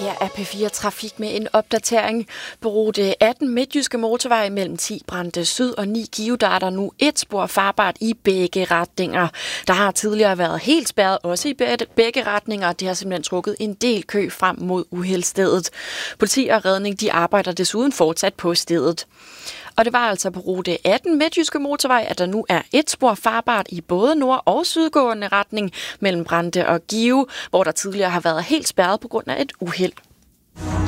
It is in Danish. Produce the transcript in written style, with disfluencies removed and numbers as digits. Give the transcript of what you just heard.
Her er P4 Trafik med en opdatering. På rute 18 Midtjyske Motorvej mellem 10 Brande Syd og 9 Give, der er der nu et spor farbart i begge retninger. Der har tidligere været helt spærret også i begge retninger. Det har simpelthen trukket en del kø frem mod uheldsstedet. Politi og redning de arbejder desuden fortsat på stedet. Og det var altså på rute 18 Midtjyske Motorvej, at der nu er et spor farbart i både nord- og sydgående retning mellem Brande og Give, hvor der tidligere har været helt spærret på grund af et uheld.